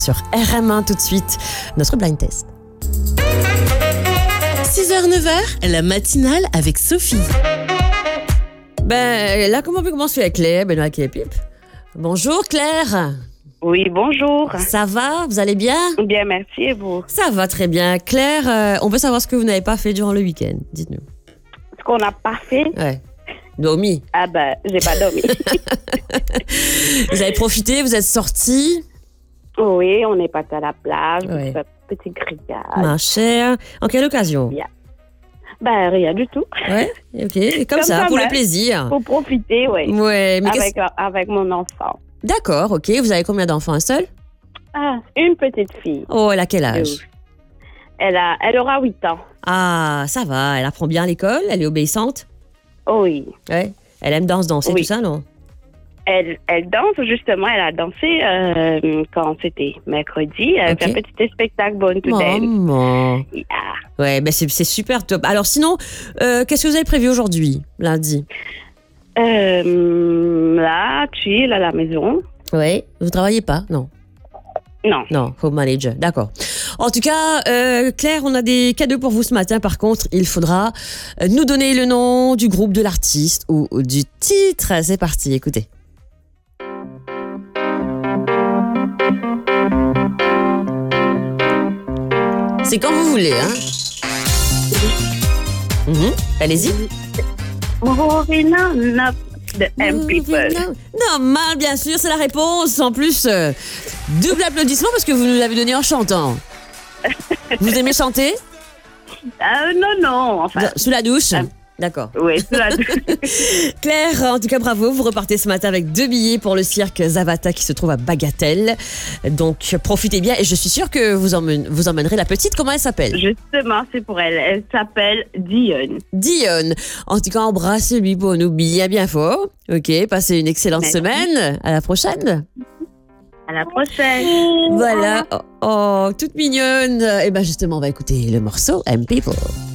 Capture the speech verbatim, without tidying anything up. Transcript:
Sur R M un tout de suite, notre blind test. six heures neuf heures, la matinale avec Sophie. Ben là, comment on peut commencer avec Claire? Ben avec les pipes. Bonjour Claire. Oui, bonjour. Ça va? Vous allez bien? Bien, merci, et vous? Ça va très bien. Claire, euh, on veut savoir ce que vous n'avez pas fait durant le week-end. Dites-nous. Ce qu'on n'a pas fait? Ouais. Dormi. Ah ben, j'ai pas dormi. Vous avez profité, vous êtes sortis? Oui, on est parti à la plage, Ouais. un petit grillage. Ma chère. En quelle occasion? Bien. Ben, rien du tout. Ouais, ok. Et comme, Comme ça, ça, pour le ouais. plaisir. Pour profiter, oui. Ouais, mais qu'est-ce- Avec, euh, avec mon enfant. D'accord, ok. Vous avez combien d'enfants? Un seul? Ah, une petite fille. Oh, elle a quel âge? Elle, a, elle aura huit ans. Ah, ça va. Elle apprend bien à l'école? Elle est obéissante? Oh oui. Ouais. Elle aime danse, danser, Oui. tout ça, non? Elle, elle danse, justement. Elle a dansé euh, quand c'était mercredi. Elle Ok. fait un petit spectacle Born to Dance. Maman. Yeah. Ouais, ben c'est, c'est super top. Alors sinon, euh, qu'est-ce que vous avez prévu aujourd'hui, lundi? Euh, là, chill à la maison. Ouais. Vous travaillez pas? Non. Non. Non, home manager. D'accord. En tout cas, euh, Claire, on a des cadeaux pour vous ce matin. Par contre, il faudra euh, nous donner le nom du groupe, de l'artiste ou, ou du titre. C'est parti, écoutez. C'est quand vous voulez, hein? Mhm. Allez-y. Moving on up the M people. Normal, bien sûr, c'est la réponse. En plus, euh, double applaudissement parce que vous nous l'avez donné en chantant. Vous aimez chanter? Euh, non, non, enfin. Sous la douche? Euh. D'accord. Oui, c'est la Claire, en tout cas, bravo. Vous repartez ce matin avec deux billets pour le cirque Zavata qui se trouve à Bagatelle. Donc, profitez bien et je suis sûre que vous, emmène- vous emmènerez la petite. Comment elle s'appelle? Justement, c'est pour elle. Elle s'appelle Dionne. Dionne. En tout cas, embrassez-lui pour nous bien, bien fort. Ok, passez une excellente Merci. semaine. À la prochaine. À la prochaine. Voilà. Oh, oh, toute mignonne. Et ben justement, on va écouter le morceau M People.